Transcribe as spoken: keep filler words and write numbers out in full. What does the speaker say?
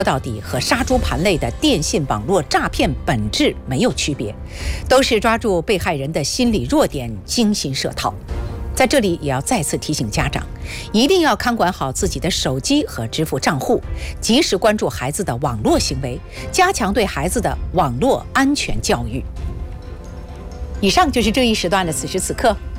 到底和杀猪盘类的电信网络诈骗本质没有区别，都是抓住被害人的心理弱点，精心设套。在这里也要再次提醒家长，一定要看管好自己的手机和支付账户，及时关注孩子的网络行为，加强对孩子的网络安全教育。以上就是这一时段的此时此刻，